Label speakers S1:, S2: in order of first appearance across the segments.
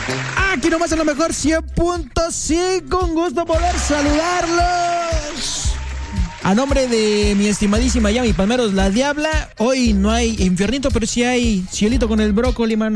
S1: Aquí nomás a lo mejor 100.5, un gusto poder saludarlos. A nombre de mi estimadísima Yami Palmeros, la Diabla, hoy no hay infiernito, pero sí hay cielito con el brócoli, mano.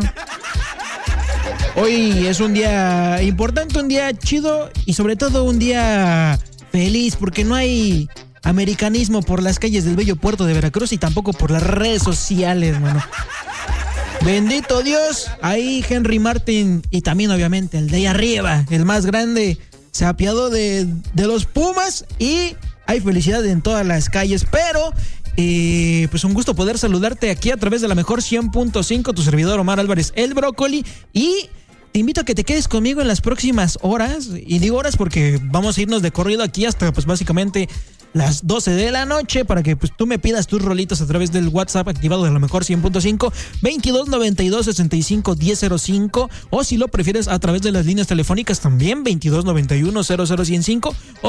S1: Hoy es un día importante, un día chido y sobre todo un día feliz, porque no hay americanismo por las calles del bello puerto de Veracruz y tampoco por las redes sociales, mano. Bendito Dios, ahí Henry Martin y también obviamente el de ahí arriba, el más grande, se apiadó de los Pumas y hay felicidad en todas las calles, pero pues un gusto poder saludarte aquí a través de la mejor 100.5, tu servidor Omar Álvarez, el Brócoli, y te invito a que te quedes conmigo en las próximas horas, y digo horas porque vamos a irnos de corrido aquí hasta pues básicamente las 12 de la noche para que pues tú me pidas tus rolitos a través del WhatsApp activado de la mejor 100.5 2292-65-1005, o si lo prefieres a través de las líneas telefónicas también 2291-00105 o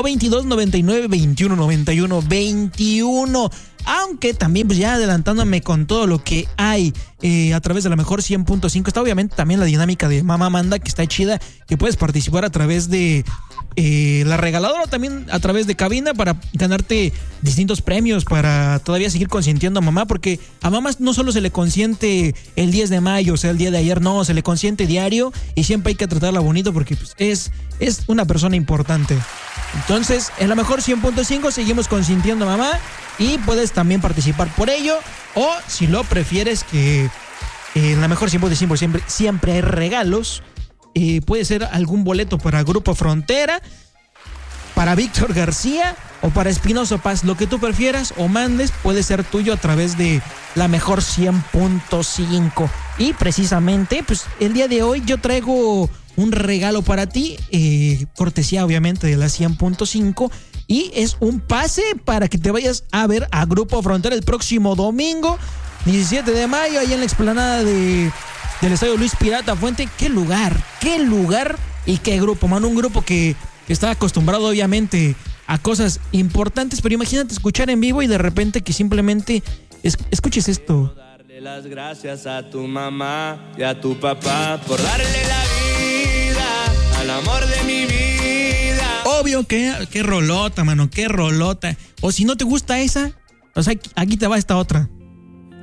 S1: 2299-2191-21. Aunque también pues ya adelantándome con todo lo que hay a través de la mejor 100.5 está obviamente también la dinámica de Mamá Manda, que está chida, que puedes participar a través de la regaladora, también a través de cabina, para ganarte distintos premios, para todavía seguir consintiendo a mamá, porque a mamá no solo se le consiente el 10 de mayo, o sea, el día de ayer, no, se le consiente diario y siempre hay que tratarla bonito porque pues, es una persona importante. Entonces, en la mejor 100.5 seguimos consintiendo a mamá y puedes también participar por ello, o si lo prefieres, que en la mejor 100.5 siempre hay regalos. Puede ser algún boleto para Grupo Frontera, para Víctor García o para Espinoso Paz, lo que tú prefieras o mandes puede ser tuyo a través de la mejor 100.5. Y precisamente pues el día de hoy yo traigo un regalo para ti, cortesía obviamente de la 100.5, y es un pase para que te vayas a ver a Grupo Frontera el próximo domingo 17 de mayo ahí en la explanada del Estadio Luis Pirata Fuente. Qué lugar y qué grupo, mano. Un grupo que está acostumbrado obviamente a cosas importantes, pero imagínate escuchar en vivo y de repente que simplemente escuches esto.
S2: Darle las gracias a tu mamá y a tu papá por darle la vida al amor de mi vida.
S1: Obvio que rolota, mano, qué rolota. O si no te gusta esa, o sea, aquí te va esta otra.